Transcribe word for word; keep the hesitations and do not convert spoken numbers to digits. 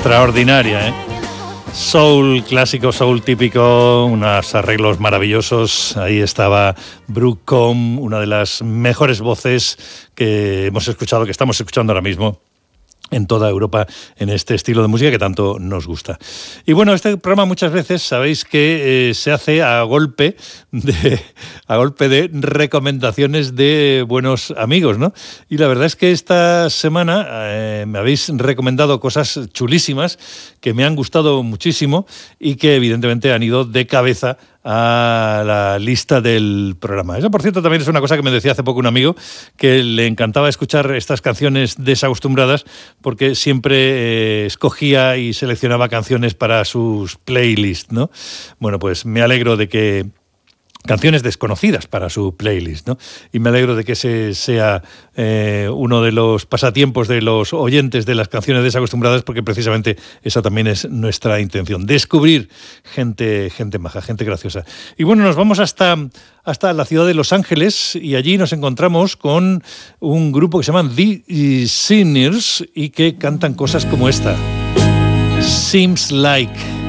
extraordinaria, ¿eh? Soul clásico, soul típico, unos arreglos maravillosos. Ahí estaba Brooke Combe, una de las mejores voces que hemos escuchado, que estamos escuchando ahora mismo en toda Europa, en este estilo de música que tanto nos gusta. Y bueno, este programa muchas veces sabéis que eh, se hace a golpe de a golpe de recomendaciones de buenos amigos, ¿no? Y la verdad es que esta semana eh, me habéis recomendado cosas chulísimas que me han gustado muchísimo y que evidentemente han ido de cabeza a la lista del programa. Eso, por cierto, también es una cosa que me decía hace poco un amigo, que le encantaba escuchar estas canciones desacostumbradas porque siempre eh, escogía y seleccionaba canciones para sus playlists, ¿no? Bueno, pues me alegro de que canciones desconocidas para su playlist, ¿no? Y me alegro de que ese sea eh, uno de los pasatiempos de los oyentes de las canciones desacostumbradas, porque precisamente esa también es nuestra intención, descubrir gente, gente maja, gente graciosa. Y bueno, nos vamos hasta, hasta la ciudad de Los Ángeles y allí nos encontramos con un grupo que se llama The Sinners y que cantan cosas como esta. Seems Like.